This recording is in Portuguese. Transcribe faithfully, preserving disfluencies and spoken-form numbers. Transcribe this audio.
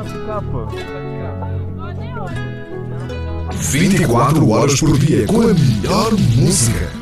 vinte e quatro horas por dia com a melhor música.